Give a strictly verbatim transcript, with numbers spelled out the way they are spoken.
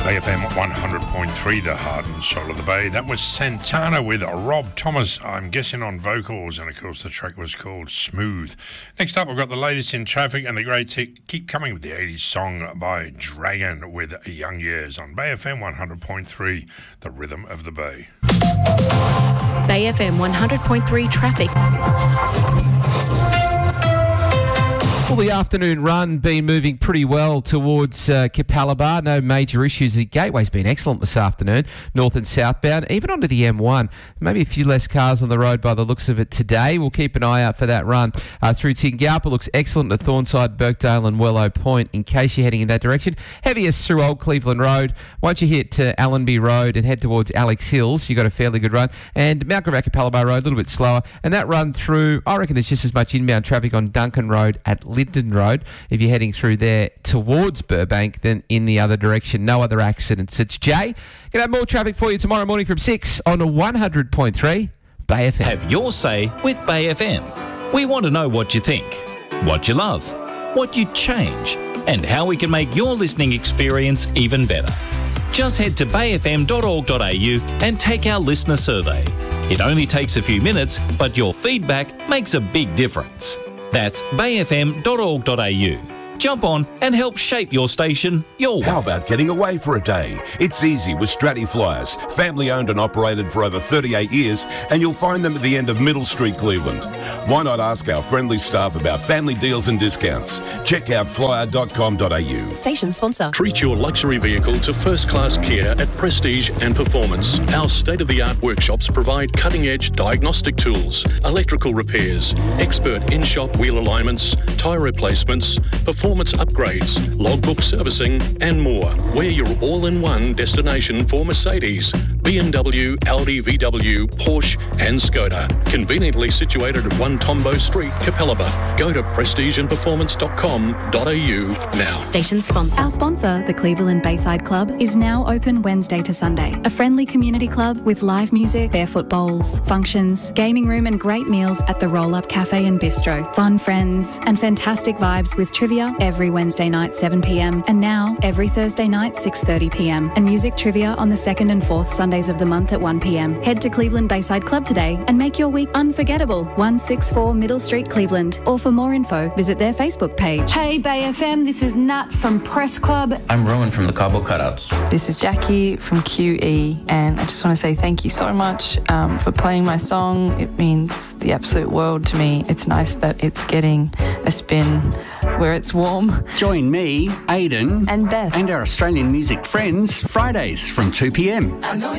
Bay F M one hundred point three, the heart and soul of the Bay. That was Santana with Rob Thomas, I'm guessing on vocals, and of course the track was called Smooth. Next up, we've got the latest in traffic and the great hit Keep Coming with the eighties song by Dragon with Young Years on Bay F M one hundred point three, the rhythm of the Bay. Bay F M one hundred point three traffic. Well, the afternoon run been moving pretty well towards uh, Capalaba. No major issues. The gateway's been excellent this afternoon, north and southbound, even onto the M one. Maybe a few less cars on the road by the looks of it today. We'll keep an eye out for that run uh, through Tingalpa. Looks excellent to Thornside, Birkdale and Wellow Point in case you're heading in that direction. Heaviest through Old Cleveland Road. Once you hit uh, Allenby Road and head towards Alex Hills, you've got a fairly good run. And Mount Gravatt Capalaba Road, a little bit slower. And that run through, I reckon there's just as much inbound traffic on Duncan Road at Lyndon Road if you're heading through there towards Burbank than in the other direction. No other accidents. It's Jay. Gonna have more traffic for you tomorrow morning from six on one hundred point three Bay F M. Have your say with Bay F M. We want to know what you think, what you love, what you'd change, and how we can make your listening experience even better. Just head to bay f m dot org dot a u and take our listener survey. It only takes a few minutes, but your feedback makes a big difference. That's bay f m dot org dot a u. Jump on and help shape your station your way. How about getting away for a day? It's easy with Stratty Flyers, family owned and operated for over thirty-eight years, and you'll find them at the end of Middle Street, Cleveland. Why not ask our friendly staff about family deals and discounts? Check out flyer dot com dot a u. Station sponsor. Treat your luxury vehicle to first-class care at Prestige and Performance. Our state-of-the-art workshops provide cutting-edge diagnostic tools, electrical repairs, expert in-shop wheel alignments, tyre replacements, performance upgrades, logbook servicing, and more. We're your all-in-one destination for Mercedes, B M W, Audi, V W, Porsche, and Skoda. Conveniently situated at one Tombo Street, Capalaba. Go to prestige and performance dot com dot a u now. Station sponsor. Our sponsor, the Cleveland Bayside Club, is now open Wednesday to Sunday. A friendly community club with live music, barefoot bowls, functions, gaming room and great meals at the Roll Up Cafe and Bistro. Fun friends and fantastic vibes with trivia every Wednesday night seven p m and now every Thursday night six thirty p m and music trivia on the second and fourth Sundays of the month at one p m. Head to Cleveland Bayside Club today and make your week unforgettable. one sixty-four Middle Street, Cleveland. Or for more info, visit their Facebook page. Hey Bay F M, this is Nat from Press Club. I'm Rowan from the Cardboard Cutouts. This is Jackie from Q E, and I just want to say thank you so much um, for playing my song. It means the absolute world to me. It's nice that it's getting a spin where it's warm. Join me, Aidan, and Beth, and our Australian music friends Fridays from two p m.